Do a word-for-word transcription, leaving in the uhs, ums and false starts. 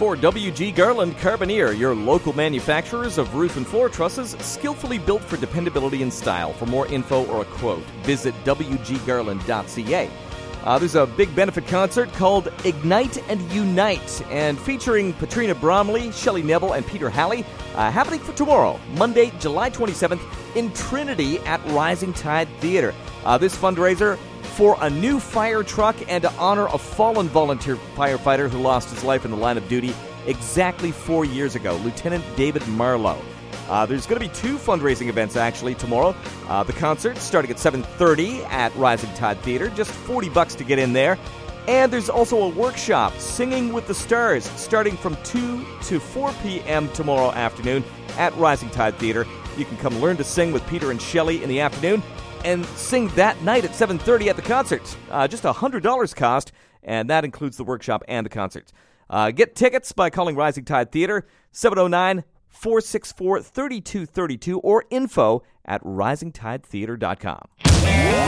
for W G. Garland Carboneer, your local manufacturers of roof and floor trusses, skillfully built for dependability and style. For more info or a quote, visit w g garland dot c a. Uh, there's a big benefit concert called Ignite and Unite, and featuring Patrina Bromley, Shelley Neville, and Peter Halley, uh, happening for tomorrow, Monday, July twenty-seventh, in Trinity at Rising Tide Theater. Uh, this fundraiser for a new fire truck and to honor a fallen volunteer firefighter who lost his life in the line of duty exactly four years ago, Lieutenant David Marlowe. Uh, there's going to be two fundraising events, actually, tomorrow. Uh, the concert starting at seven thirty at Rising Tide Theater, just forty bucks to get in there. And there's also a workshop, Singing with the Stars, starting from two to four p.m. tomorrow afternoon at Rising Tide Theater. You can come learn to sing with Peter and Shelley in the afternoon and sing that night at seven thirty at the concert. Uh, just one hundred dollars cost, and that includes the workshop and the concert. Uh, get tickets by calling Rising Tide Theater, seven oh nine, four six four, three two three two, or info at rising tide theater dot com.